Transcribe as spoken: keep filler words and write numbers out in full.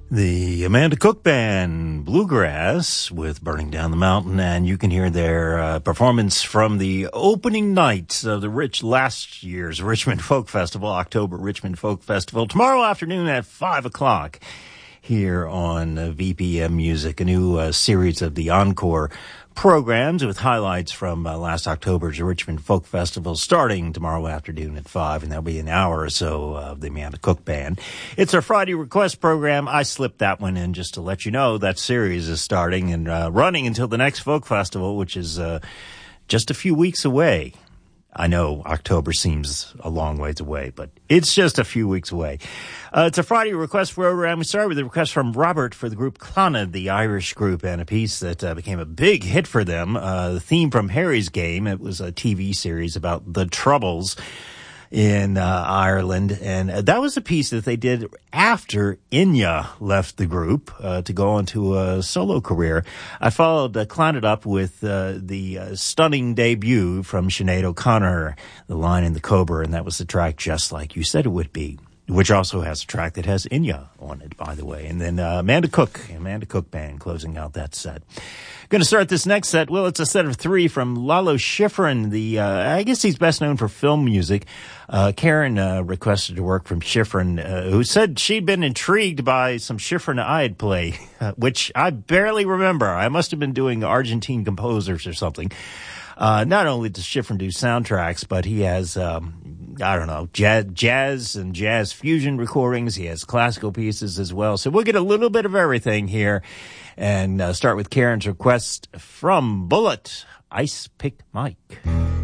The Amanda Cook Band, Bluegrass, with Burning Down the Mountain, and you can hear their uh, performance from the opening night of the Rich last year's Richmond Folk Festival, October Richmond Folk Festival, tomorrow afternoon at five o'clock here on uh, V P M Music, a new uh, series of the Encore programs with highlights from uh, last October's Richmond Folk Festival starting tomorrow afternoon at five, and that'll be an hour or so of the Amanda Cook Band. It's our Friday request program. I slipped that one in just to let you know that series is starting and uh, running until the next Folk Festival, which is uh, just a few weeks away. I know October seems a long ways away, but it's just a few weeks away. Uh, it's a Friday request program. We started with a request from Robert for the group Clonard, the Irish group, and a piece that uh, became a big hit for them. Uh, the theme from Harry's Game. It was a T V series about the Troubles in uh, Ireland, and uh, that was a piece that they did after Enya left the group uh, to go into a solo career. I followed uh, Clonard up with uh, the uh, stunning debut from Sinead O'Connor, The Lion and the Cobra, and that was the track Just Like You Said It Would Be, which also has a track that has Enya on it, by the way. And then uh, Amanda Cook, Amanda Cook Band closing out that set. Going to start this next set. Well, it's a set of three from Lalo Schifrin. The uh, I guess he's best known for film music. Uh, Karen uh, requested to work from Schifrin, uh, who said she'd been intrigued by some Schifrin I'd play, which I barely remember. I must have been doing Argentine composers or something. Uh, not only does Schifrin do soundtracks, but he has, um, I don't know, jazz, jazz and jazz fusion recordings. He has classical pieces as well. So we'll get a little bit of everything here and uh, start with Karen's request from Bullet, Ice Pick Mike.